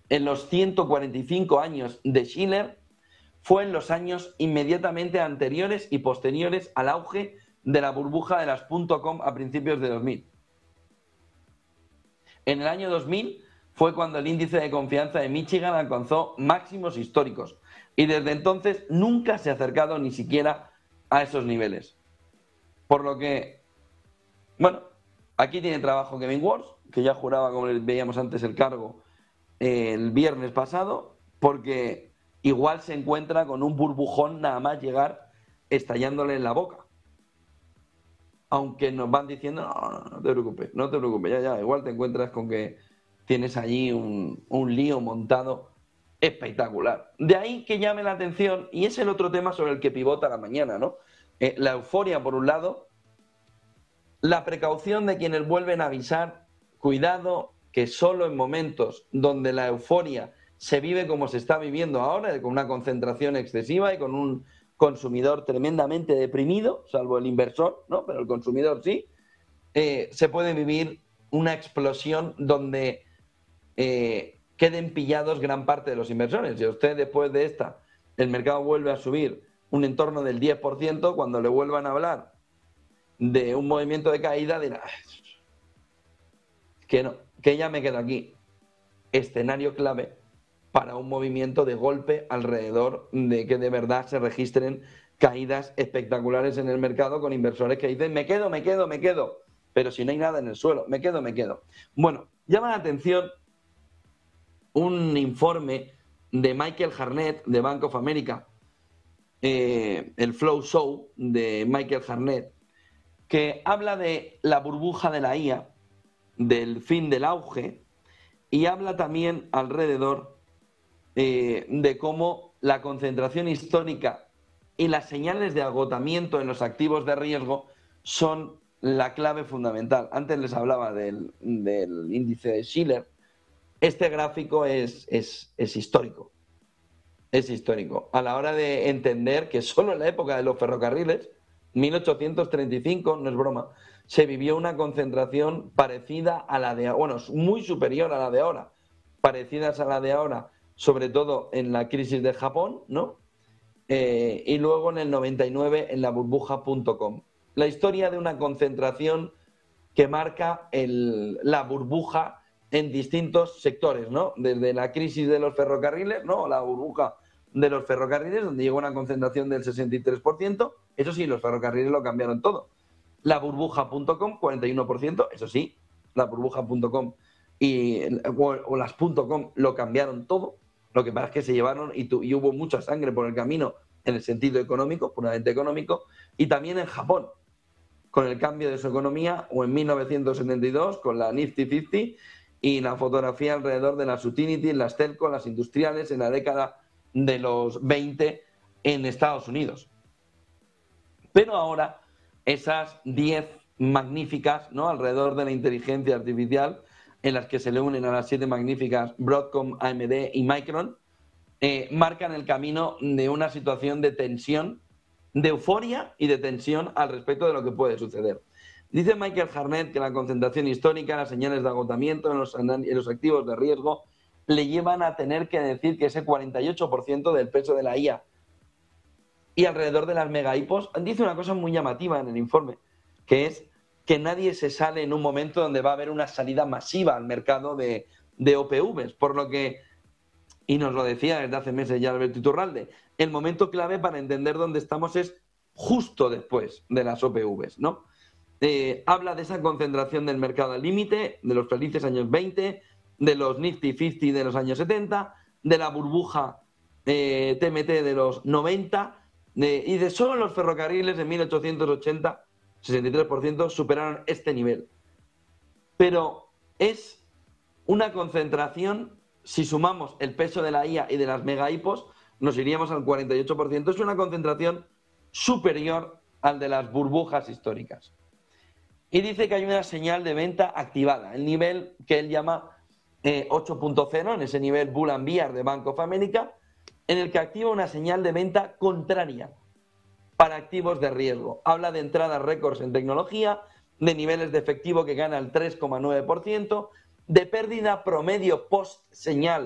en los 145 años de Schiller fue en los años inmediatamente anteriores y posteriores al auge de la burbuja de las .com a principios de 2000. En el año 2000 fue cuando el índice de confianza de Michigan alcanzó máximos históricos y desde entonces nunca se ha acercado ni siquiera a esos niveles. Por lo que, bueno, aquí tiene trabajo Kevin Warsh, que ya juraba, como veíamos antes, el cargo el viernes pasado, porque igual se encuentra con un burbujón nada más llegar estallándole en la boca. Aunque nos van diciendo, no te preocupes, no te preocupes, ya, igual te encuentras con que tienes allí un lío montado espectacular. De ahí que llame la atención, y es el otro tema sobre el que pivota la mañana, ¿no? La euforia, por un lado, la precaución de quienes vuelven a avisar, cuidado, que solo en momentos donde la euforia se vive como se está viviendo ahora, con una concentración excesiva y con un consumidor tremendamente deprimido, salvo el inversor, ¿no? Pero el consumidor sí, se puede vivir una explosión donde queden pillados gran parte de los inversores. Si a usted después de esta el mercado vuelve a subir un entorno del 10%, cuando le vuelvan a hablar de un movimiento de caída dirá que no, que ya me quedo aquí. Escenario clave para un movimiento de golpe alrededor de que de verdad se registren caídas espectaculares en el mercado con inversores que dicen me quedo, pero si no hay nada en el suelo, me quedo. Bueno, llama la atención un informe de Michael Harnett de Bank of America, el Flow Show de Michael Harnett, que habla de la burbuja de la IA, del fin del auge, y habla también alrededor de cómo la concentración histórica y las señales de agotamiento en los activos de riesgo son la clave fundamental. Antes les hablaba del índice de Schiller. Este gráfico es histórico. Es histórico. A la hora de entender que solo en la época de los ferrocarriles, 1835, no es broma, se vivió una concentración parecida a la de, bueno, muy superior a la de ahora, parecidas a la de ahora, sobre todo en la crisis de Japón, ¿no? Y luego en el 99 en la burbuja.com. La historia de una concentración que marca la burbuja en distintos sectores, ¿no? Desde la crisis de los ferrocarriles, ¿no? La burbuja de los ferrocarriles, donde llegó una concentración del 63%, eso sí, los ferrocarriles lo cambiaron todo. La burbuja.com, 41%, eso sí, la burbuja.com o las .com lo cambiaron todo. Lo que pasa es que se llevaron y hubo mucha sangre por el camino en el sentido económico, puramente económico, y también en Japón, con el cambio de su economía, o en 1972 con la Nifty 50 y la fotografía alrededor de las utilities, las telcos, las industriales en la década de los 20 en Estados Unidos. Pero ahora esas 10 magníficas, ¿no?, alrededor de la inteligencia artificial, en las que se le unen a las 7 magníficas Broadcom, AMD y Micron, marcan el camino de una situación de tensión, de euforia y de tensión al respecto de lo que puede suceder. Dice Michael Harnett que la concentración histórica, las señales de agotamiento en los activos de riesgo le llevan a tener que decir que ese 48% del peso de la IA y alrededor de las mega hipos, dice una cosa muy llamativa en el informe, que es que nadie se sale en un momento donde va a haber una salida masiva al mercado de OPVs, por lo que, y nos lo decía desde hace meses ya Alberto Iturralde, el momento clave para entender dónde estamos es justo después de las OPVs, ¿no? Habla de esa concentración del mercado al límite, de los felices años 20, de los Nifty 50 de los años 70, de la burbuja TMT de los 90, y de solo los ferrocarriles en 1880, 63% superaron este nivel. Pero es una concentración, si sumamos el peso de la IA y de las mega hipos, nos iríamos al 48%. Es una concentración superior al de las burbujas históricas. Y dice que hay una señal de venta activada, el nivel que él llama 8.0, en ese nivel Bull and Bear de Bank of America, en el que activa una señal de venta contraria para activos de riesgo. Habla de entradas récords en tecnología, de niveles de efectivo que gana el 3,9%, de pérdida promedio post señal